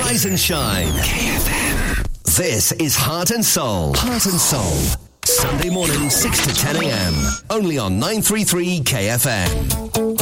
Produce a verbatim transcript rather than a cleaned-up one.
Rise and shine. K F M. This is Heart and Soul. Heart and Soul. Sunday morning, six to ten a.m. Only on nine three three K F M.